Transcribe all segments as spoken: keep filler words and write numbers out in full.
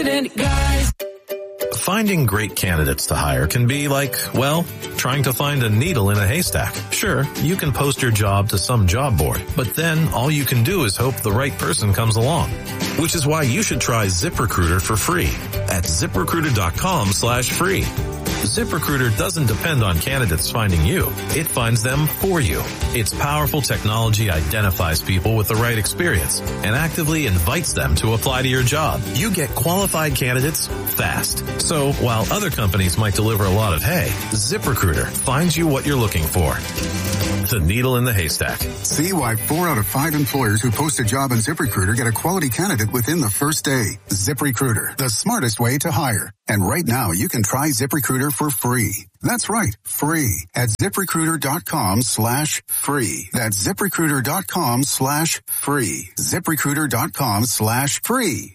Guys. Finding great candidates to hire can be like, well, trying to find a needle in a haystack. Sure, you can post your job to some job board, but then all you can do is hope the right person comes along. Which is why you should try ZipRecruiter for free at ZipRecruiter.com slash free. ZipRecruiter doesn't depend on candidates finding you. It finds them for you. Its powerful technology identifies people with the right experience and actively invites them to apply to your job. You get qualified candidates fast. So while other companies might deliver a lot of hay, ZipRecruiter finds you what you're looking for. The needle in the haystack. See why four out of five employers who post a job on ZipRecruiter get a quality candidate within the first day. ZipRecruiter, the smartest way to hire. And right now, you can try ZipRecruiter for free. That's right, free at ZipRecruiter.com slash free. That's ZipRecruiter.com slash free. ZipRecruiter.com slash free.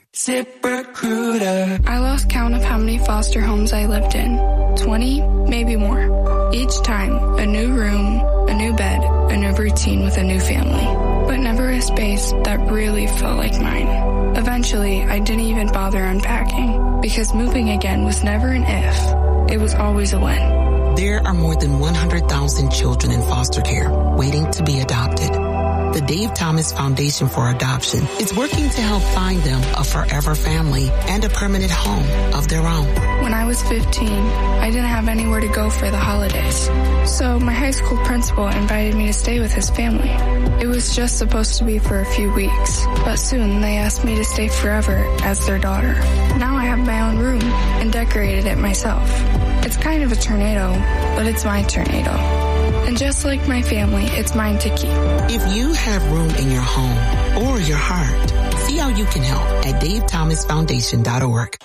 ZipRecruiter. I lost count of how many foster homes I lived in. twenty, maybe more. Each time, a new room, a new bed, a new routine with a new family. But never a space that really felt like mine. Eventually, I didn't even bother unpacking because moving again was never an if. It was always a when. There are more than one hundred thousand children in foster care waiting to be adopted. The Dave Thomas Foundation for Adoption is working to help find them a forever family and a permanent home of their own. When I was fifteen, I didn't have anywhere to go for the holidays. So my high school principal invited me to stay with his family. It was just supposed to be for a few weeks, but soon they asked me to stay forever as their daughter. Now I have my own room and decorated it myself. It's kind of a tornado, but it's my tornado. And just like my family, it's mine to keep. If you have room in your home or your heart, see how you can help at Dave Thomas Foundation dot org.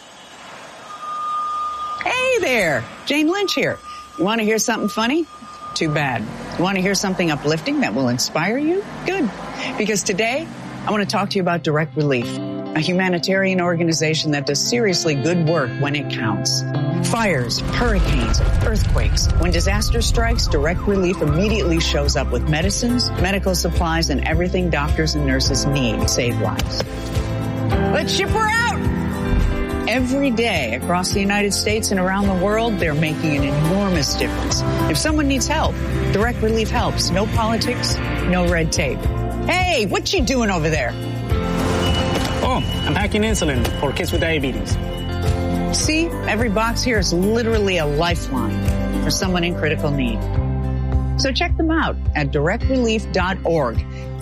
Hey there, Jane Lynch here. You want to hear something funny? Too bad. You want to hear something uplifting that will inspire you? Good. Because today, I want to talk to you about Direct Relief, a humanitarian organization that does seriously good work when it counts. Fires, hurricanes, earthquakes. When disaster strikes, Direct Relief immediately shows up with medicines, medical supplies, and everything doctors and nurses need to save lives. Let's ship her out! Every day across the United States and around the world, they're making an enormous difference. If someone needs help, Direct Relief helps. No politics, no red tape. Hey, what you doing over there? Oh, I'm packing insulin for kids with diabetes. See, every box here is literally a lifeline for someone in critical need. So check them out at direct relief dot org.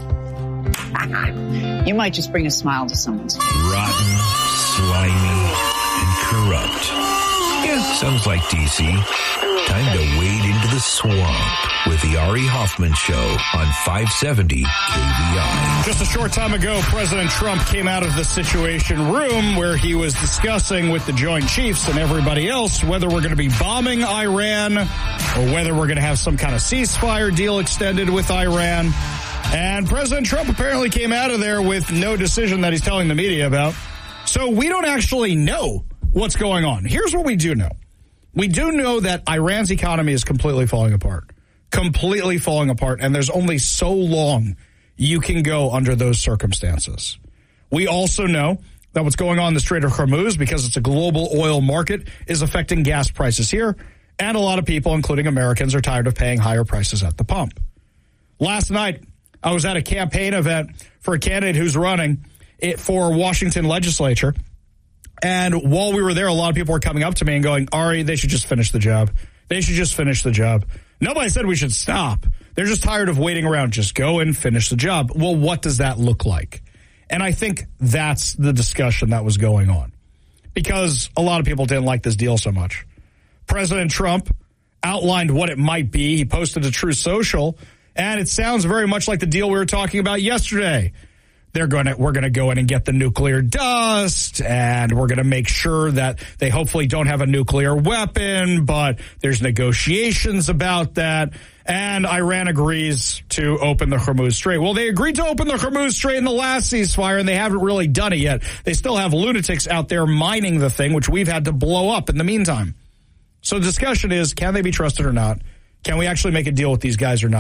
You might just bring a smile to someone's face. Rotten, slimy, and corrupt. Yeah, sounds like D C. Time to wade into the swamp with the Ari Hoffman Show on five seventy K V I. Just a short time ago, President Trump came out of the Situation Room where he was discussing with the Joint Chiefs and everybody else whether we're going to be bombing Iran or whether we're going to have some kind of ceasefire deal extended with Iran. And President Trump apparently came out of there with no decision that he's telling the media about. So we don't actually know what's going on. Here's what we do know. We do know that Iran's economy is completely falling apart, completely falling apart, and there's only so long you can go under those circumstances. We also know that what's going on in the Strait of Hormuz, because it's a global oil market, is affecting gas prices here, and a lot of people, including Americans, are tired of paying higher prices at the pump. Last night, I was at a campaign event for a candidate who's running it for Washington legislature. And while we were there, a lot of people were coming up to me and going, Ari, they should just finish the job. They should just finish the job. Nobody said we should stop. They're just tired of waiting around. Just go and finish the job. Well, what does that look like? And I think that's the discussion that was going on because a lot of people didn't like this deal so much. President Trump outlined what it might be. He posted a Truth Social, and it sounds very much like the deal we were talking about yesterday. They're going to, we're going to go in and get the nuclear dust, and we're going to make sure that they hopefully don't have a nuclear weapon, but there's negotiations about that. And Iran agrees to open the Hormuz Strait. Well, they agreed to open the Hormuz Strait in the last ceasefire, and they haven't really done it yet. They still have lunatics out there mining the thing, which we've had to blow up in the meantime. So the discussion is, can they be trusted or not? Can we actually make a deal with these guys or not?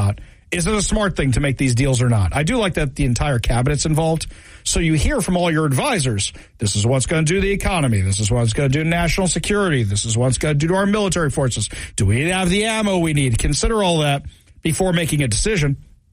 Is it a smart thing to make these deals or not? I do like that the entire cabinet's involved. So you hear from all your advisors, this is what's going to do to the economy. This is what's going to do to national security. This is what's going to do to our military forces. Do we have the ammo we need? Consider all that before making a decision.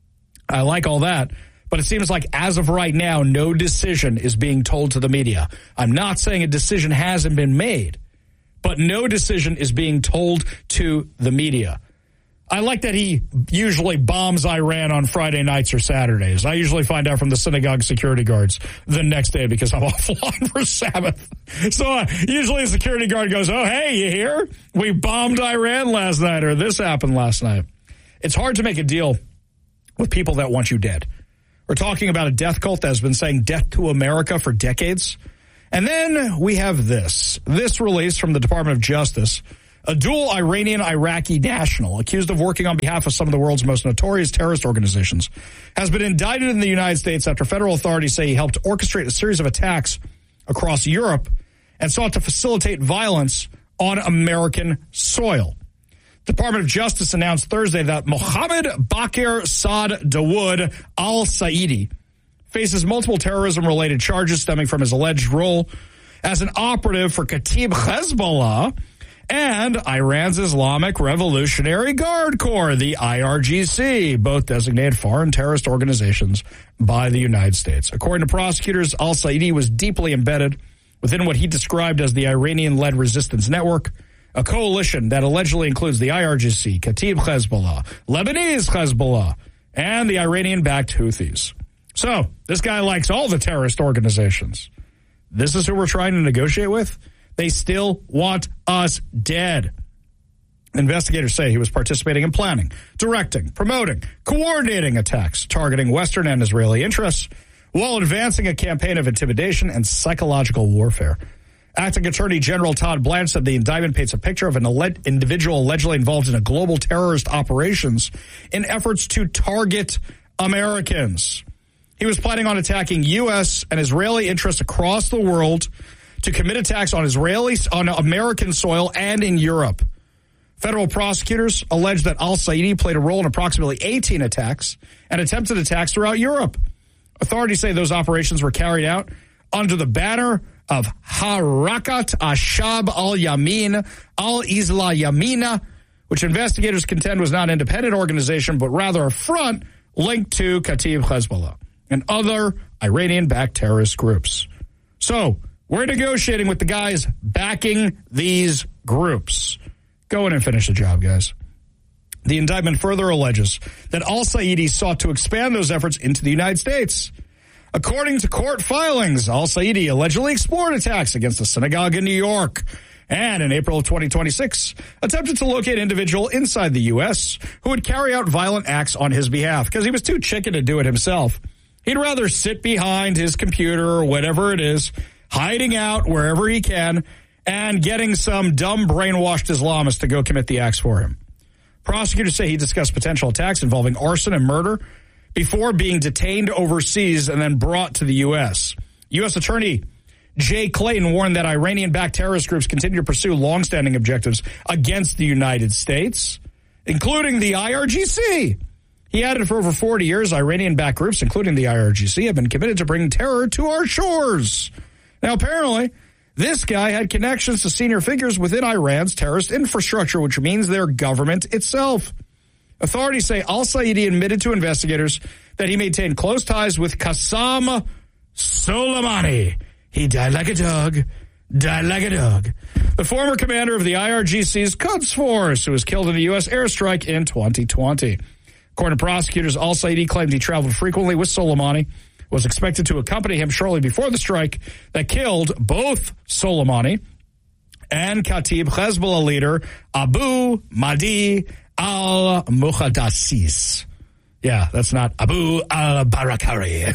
I like all that. But it seems like as of right now, no decision is being told to the media. I'm not saying a decision hasn't been made, but no decision is being told to the media. I like that he usually bombs Iran on Friday nights or Saturdays. I usually find out from the synagogue security guards the next day because I'm offline for Sabbath. So uh, usually a security guard goes, oh, hey, you here? We bombed Iran last night, or this happened last night. It's hard to make a deal with people that want you dead. We're talking about a death cult that has been saying death to America for decades. And then we have this. This release from the Department of Justice. A dual Iranian-Iraqi national accused of working on behalf of some of the world's most notorious terrorist organizations has been indicted in the United States after federal authorities say he helped orchestrate a series of attacks across Europe and sought to facilitate violence on American soil. Department of Justice announced Thursday that Mohammed Bakr Saad Dawood al-Saidi faces multiple terrorism-related charges stemming from his alleged role as an operative for Kataib Hezbollah and Iran's Islamic Revolutionary Guard Corps, the I R G C, both designated foreign terrorist organizations by the United States. According to prosecutors, al-Saidi was deeply embedded within what he described as the Iranian-led resistance network, a coalition that allegedly includes the I R G C, Kataib Hezbollah, Lebanese Hezbollah, and the Iranian-backed Houthis. So, this guy likes all the terrorist organizations. This is who we're trying to negotiate with? They still want us dead. Investigators say he was participating in planning, directing, promoting, coordinating attacks targeting Western and Israeli interests while advancing a campaign of intimidation and psychological warfare. Acting Attorney General Todd Blanche said the indictment paints a picture of an alleged individual allegedly involved in a global terrorist operations in efforts to target Americans. He was planning on attacking U S and Israeli interests across the world to commit attacks on Israeli, on American soil and in Europe. Federal prosecutors allege that al-Saidi played a role in approximately eighteen attacks and attempted attacks throughout Europe. Authorities say those operations were carried out under the banner of Harakat Ashab al-Yamin al-Isla Yamina, which investigators contend was not an independent organization, but rather a front linked to Kataib Hezbollah and other Iranian-backed terrorist groups. So, we're negotiating with the guys backing these groups. Go in and finish the job, guys. The indictment further alleges that al-Saidi sought to expand those efforts into the United States. According to court filings, al-Saidi allegedly explored attacks against a synagogue in New York and in April of twenty twenty-six attempted to locate an individual inside the U S who would carry out violent acts on his behalf because he was too chicken to do it himself. He'd rather sit behind his computer or whatever it is, hiding out wherever he can, and getting some dumb brainwashed Islamists to go commit the acts for him. Prosecutors say he discussed potential attacks involving arson and murder before being detained overseas and then brought to the U S. U S Attorney Jay Clayton warned that Iranian-backed terrorist groups continue to pursue longstanding objectives against the United States, including the I R G C. He added for over forty years, Iranian-backed groups, including the I R G C, have been committed to bringing terror to our shores. Now, apparently, this guy had connections to senior figures within Iran's terrorist infrastructure, which means their government itself. Authorities say al-Saidi admitted to investigators that he maintained close ties with Qassam Soleimani. He died like a dog, died like a dog. The former commander of the I R G C's Quds Force, who was killed in a U S airstrike in twenty twenty. According to prosecutors, al-Saidi claimed he traveled frequently with Soleimani, was expected to accompany him shortly before the strike that killed both Soleimani and Kataib Hezbollah leader Abu Mahdi al-Muqaddasis. Yeah, that's not Abu al-Barakari.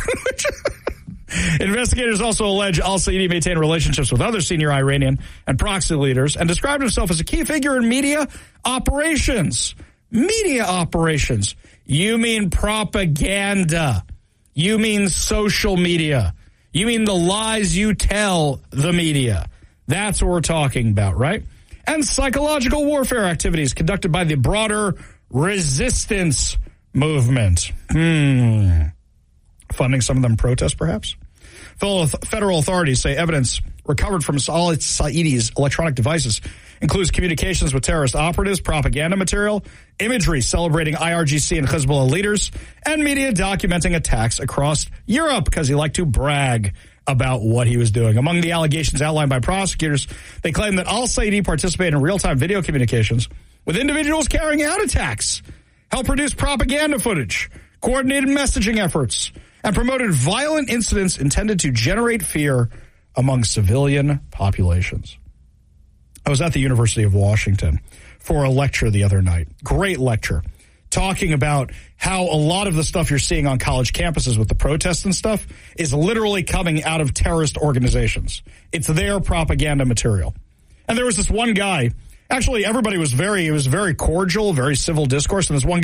Investigators also allege al-Saidi maintained relationships with other senior Iranian and proxy leaders and described himself as a key figure in media operations. Media operations. You mean propaganda. You mean social media. You mean the lies you tell the media. That's what we're talking about, right? And psychological warfare activities conducted by the broader resistance movement. Hmm. Funding some of them protests, perhaps? Federal authorities say evidence recovered from Saleh Sa'idi's electronic devices includes communications with terrorist operatives, propaganda material, imagery celebrating I R G C and Hezbollah leaders, and media documenting attacks across Europe because he liked to brag about what he was doing. Among the allegations outlined by prosecutors, they claim that al-Saidi participated in real-time video communications with individuals carrying out attacks, helped produce propaganda footage, coordinated messaging efforts, and promoted violent incidents intended to generate fear among civilian populations. I was at the University of Washington for a lecture the other night. Great lecture. Talking about how a lot of the stuff you're seeing on college campuses with the protests and stuff is literally coming out of terrorist organizations. It's their propaganda material. And there was this one guy, actually everybody was very, it was very cordial, very civil discourse, and this one guy